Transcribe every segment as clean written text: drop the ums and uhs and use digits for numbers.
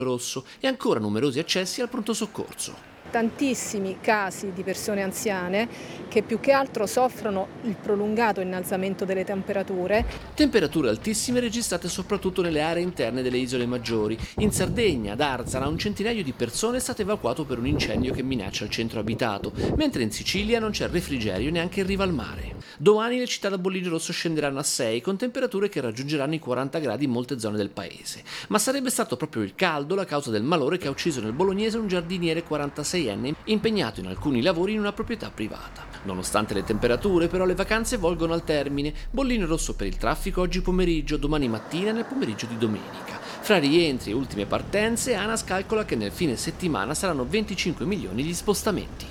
Rosso e ancora numerosi accessi al pronto soccorso. Tantissimi casi di persone anziane che più che altro soffrono il prolungato innalzamento delle temperature. Temperature altissime registrate soprattutto nelle aree interne delle isole maggiori. In Sardegna, ad Arzana, un centinaio di persone è stato evacuato per un incendio che minaccia il centro abitato, mentre in Sicilia non c'è refrigerio neanche in riva al mare. Domani le città da bolline rosso scenderanno a 6, con temperature che raggiungeranno i 40 gradi in molte zone del paese. Ma sarebbe stato proprio il caldo la causa del malore che ha ucciso nel bolognese un giardiniere 46enne impegnato in alcuni lavori in una proprietà privata. Nonostante le temperature, però, le vacanze volgono al termine. Bollino rosso per il traffico oggi pomeriggio, domani mattina e nel pomeriggio di domenica. Fra rientri e ultime partenze, ANAS calcola che nel fine settimana saranno 25 milioni gli spostamenti.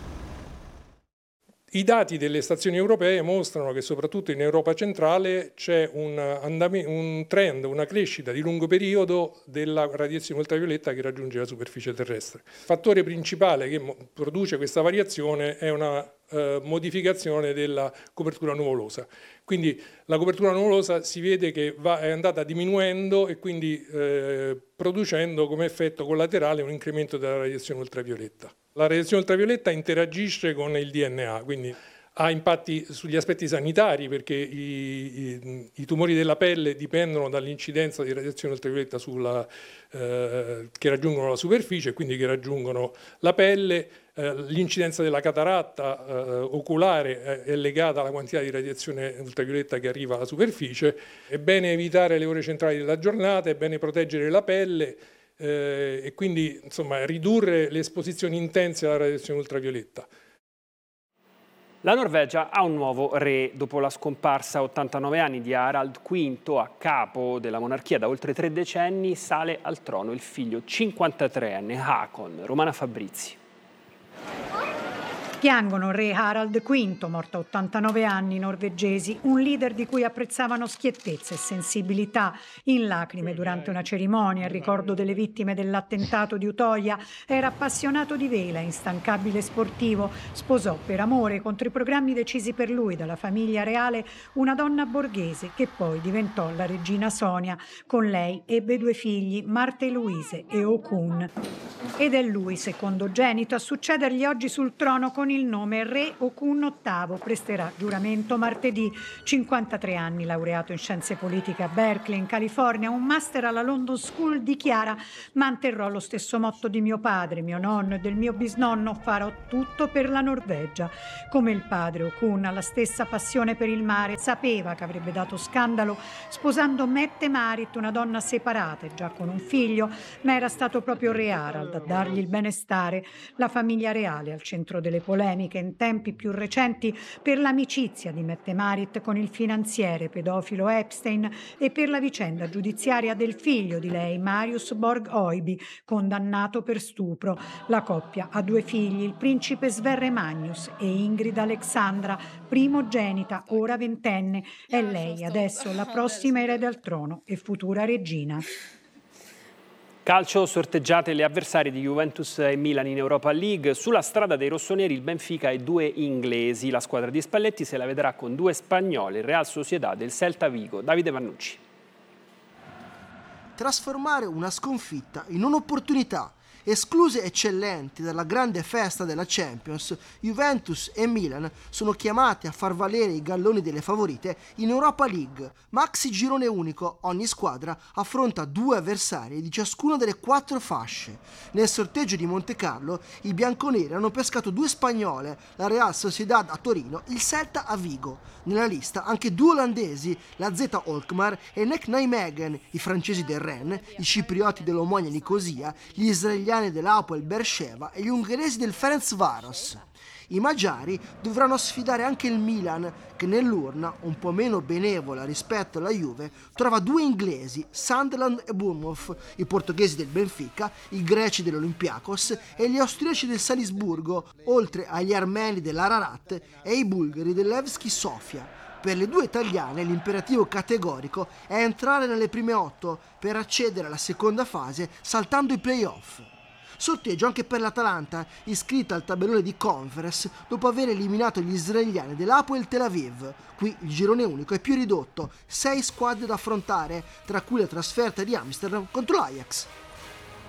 I dati delle stazioni europee mostrano che soprattutto in Europa centrale c'è un trend, una crescita di lungo periodo della radiazione ultravioletta che raggiunge la superficie terrestre. Il fattore principale che produce questa variazione è una modificazione della copertura nuvolosa. Quindi la copertura nuvolosa si vede che è andata diminuendo e quindi producendo come effetto collaterale un incremento della radiazione ultravioletta. La radiazione ultravioletta interagisce con il DNA, quindi ha impatti sugli aspetti sanitari perché i tumori della pelle dipendono dall'incidenza di radiazione ultravioletta che raggiungono la superficie e quindi che raggiungono la pelle. L'incidenza della cataratta oculare è legata alla quantità di radiazione ultravioletta che arriva alla superficie. È bene evitare le ore centrali della giornata, è bene proteggere la pelle e quindi insomma ridurre le esposizioni intense alla radiazione ultravioletta. La Norvegia ha un nuovo re. Dopo la scomparsa a 89 anni di Harald V, a capo della monarchia da oltre 3 decenni, sale al trono il figlio 53enne Haakon. Romana Fabrizi. Piangono re Harald V, morto a 89 anni, norvegesi, un leader di cui apprezzavano schiettezza e sensibilità. In lacrime durante una cerimonia in ricordo delle vittime dell'attentato di Utoya, era appassionato di vela, instancabile sportivo. Sposò per amore, contro i programmi decisi per lui dalla famiglia reale, una donna borghese che poi diventò la regina Sonia. Con lei ebbe 2 figli, Marte Louise e Okun. Ed è lui, secondogenito, a succedergli oggi sul trono con il nome Re Okun VIII. Presterà giuramento martedì. 53 anni, laureato in scienze politiche a Berkeley, in California, un master alla London School, dichiara: manterrò lo stesso motto di mio padre, mio nonno e del mio bisnonno, farò tutto per la Norvegia. Come il padre, Okun ha la stessa passione per il mare, sapeva che avrebbe dato scandalo sposando Mette-Marit, una donna separata e già con un figlio, ma era stato proprio re Harald a dargli il benestare. La famiglia reale al centro delle polemiche in tempi più recenti per l'amicizia di Mette-Marit con il finanziere pedofilo Epstein e per la vicenda giudiziaria del figlio di lei, Marius Borg-Oiby, condannato per stupro. La coppia ha 2 figli, il principe Sverre Magnus e Ingrid Alexandra, primogenita, ora 20enne. È lei adesso la prossima erede al trono e futura regina. Calcio, sorteggiate le avversarie di Juventus e Milan in Europa League. Sulla strada dei rossoneri il Benfica e 2 inglesi. La squadra di Spalletti se la vedrà con 2 spagnoli, il Real Sociedad e il Celta Vigo. Davide Vannucci. Trasformare una sconfitta in un'opportunità. Escluse eccellenti dalla grande festa della Champions, Juventus e Milan sono chiamati a far valere i galloni delle favorite in Europa League. Maxi girone unico, ogni squadra affronta 2 avversari di ciascuna delle 4 fasce. Nel sorteggio di Montecarlo i bianconeri hanno pescato 2 spagnole, la Real Sociedad a Torino, il Celta a Vigo. Nella lista anche 2 olandesi, la Z Alkmaar e Nek Nijmegen, i francesi del Rennes, i ciprioti dell'Omonia Nicosia, gli israeliani dell'Apoel Beersheva e gli ungheresi del Ferencváros. I magiari dovranno sfidare anche il Milan, che nell'urna, un po' meno benevola rispetto alla Juve, trova 2 inglesi, Sunderland e Bournemouth, i portoghesi del Benfica, i greci dell'Olympiakos e gli austriaci del Salisburgo, oltre agli armeni dell'Ararat e i bulgari del Levski Sofia. Per le 2 italiane l'imperativo categorico è entrare nelle prime 8 per accedere alla seconda fase saltando i play-off. Sorteggio anche per l'Atalanta, iscritta al tabellone di Conference dopo aver eliminato gli israeliani dell'Apoel Tel Aviv. Qui il girone unico è più ridotto, 6 squadre da affrontare, tra cui la trasferta di Amsterdam contro l'Ajax.